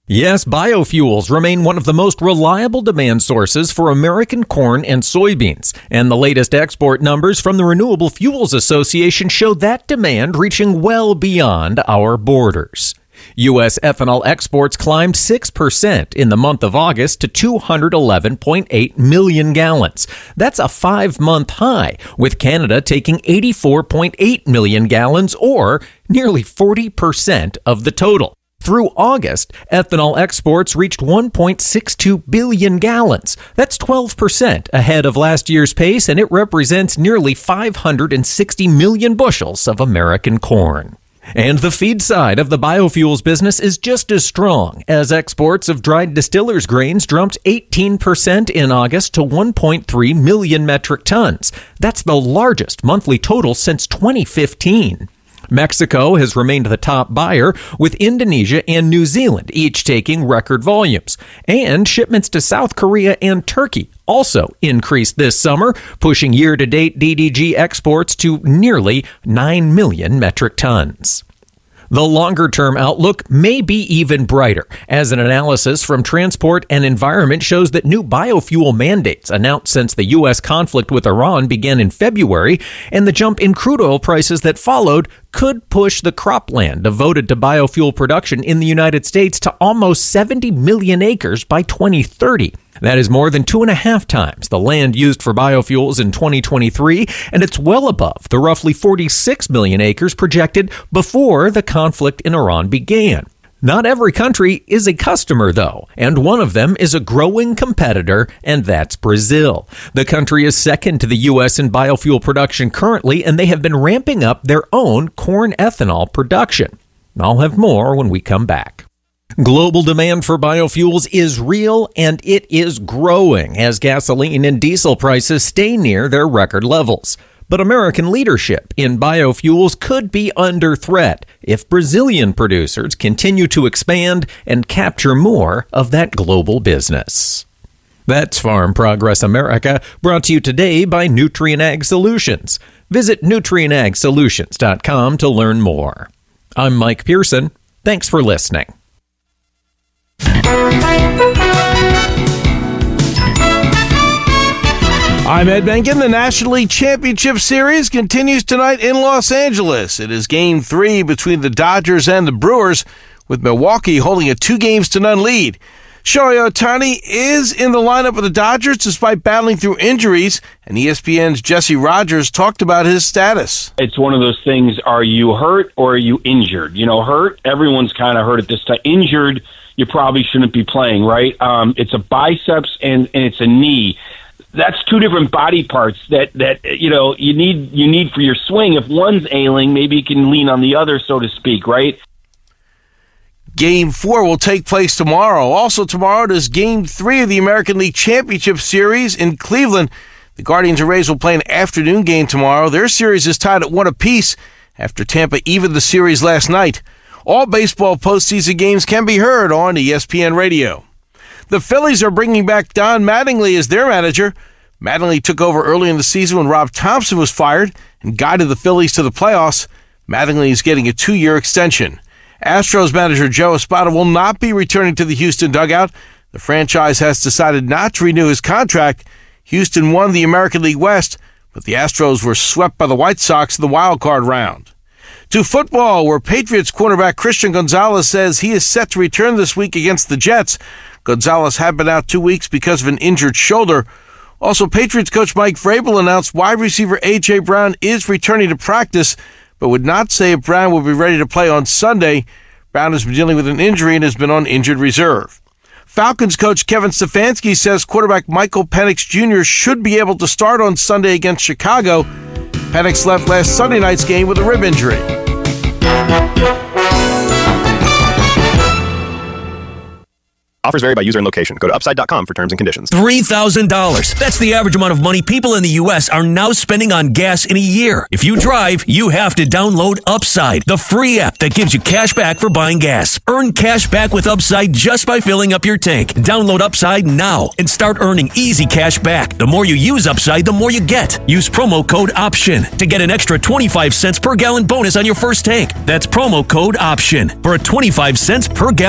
Yes, biofuels remain one of the most reliable demand sources for American corn and soybeans, and the latest export numbers from the Renewable Fuels Association show that demand reaching well beyond our borders. U.S. ethanol exports climbed 6% in the month of August to 211.8 million gallons. That's a 5-month high, with Canada taking 84.8 million gallons, or nearly 40% of the total. Through August, ethanol exports reached 1.62 billion gallons. That's 12% ahead of last year's pace, and it represents nearly 560 million bushels of American corn. And the feed side of the biofuels business is just as strong, as exports of dried distillers' grains jumped 18% in August to 1.3 million metric tons. That's the largest monthly total since 2015. Mexico has remained the top buyer, with Indonesia and New Zealand each taking record volumes. And shipments to South Korea and Turkey also increased this summer, pushing year-to-date DDG exports to nearly 9 million metric tons. The longer-term outlook may be even brighter, as an analysis from Transport and Environment shows that new biofuel mandates announced since the U.S. conflict with Iran began in February, and the jump in crude oil prices that followed, could push the cropland devoted to biofuel production in the United States to almost 70 million acres by 2030. That is more than 2.5 times the land used for biofuels in 2023, and it's well above the roughly 46 million acres projected before the conflict in Iran began. Not every country is a customer, though, and one of them is a growing competitor, and that's Brazil. The country is second to the U.S. in biofuel production currently, and they have been ramping up their own corn ethanol production. I'll have more when we come back. Global demand for biofuels is real, and it is growing as gasoline and diesel prices stay near their record levels. But American leadership in biofuels could be under threat if Brazilian producers continue to expand and capture more of that global business. That's Farm Progress America, brought to you today by Nutrien Ag Solutions. Visit nutrienagsolutions.com to learn more. I'm Mike Pearson. Thanks for listening. I'm Ed Benkin. The National League Championship Series continues tonight in Los Angeles. It is Game 3 between the Dodgers and the Brewers, with Milwaukee holding a 2-0 lead. Shohei Ohtani is in the lineup of the Dodgers despite battling through injuries, and ESPN's Jesse Rogers talked about his status. It's one of those things, are you hurt or are you injured? Hurt, everyone's kind of hurt at this time. Injured, you probably shouldn't be playing, right? It's a biceps and it's a knee. That's two different body parts that you need for your swing. If one's ailing, maybe you can lean on the other, so to speak, right? Game 4 will take place tomorrow. Also tomorrow, it is Game 3 of the American League Championship Series in Cleveland. The Guardians and Rays will play an afternoon game tomorrow. Their series is tied at 1 apiece after Tampa evened the series last night. All baseball postseason games can be heard on ESPN Radio. The Phillies are bringing back Don Mattingly as their manager. Mattingly took over early in the season when Rob Thompson was fired and guided the Phillies to the playoffs. Mattingly is getting a 2-year extension. Astros manager Joe Espada will not be returning to the Houston dugout. The franchise has decided not to renew his contract. Houston won the American League West, but the Astros were swept by the White Sox in the wild card round. To football, where Patriots cornerback Christian Gonzalez says he is set to return this week against the Jets. Gonzalez had been out 2 weeks because of an injured shoulder. Also, Patriots coach Mike Vrabel announced wide receiver A.J. Brown is returning to practice, but would not say if Brown will be ready to play on Sunday. Brown has been dealing with an injury and has been on injured reserve. Falcons coach Kevin Stefanski says quarterback Michael Penix Jr. should be able to start on Sunday against Chicago. Penix left last Sunday night's game with a rib injury. Offers vary by user and location. Go to upside.com for terms and conditions. $3,000. That's the average amount of money people in the U.S. are now spending on gas in a year. If you drive, you have to download Upside, the free app that gives you cash back for buying gas. Earn cash back with Upside just by filling up your tank. Download Upside now and start earning easy cash back. The more you use Upside, the more you get. Use promo code OPTION to get an extra 25 cents per gallon bonus on your first tank. That's promo code OPTION for a 25 cents per gallon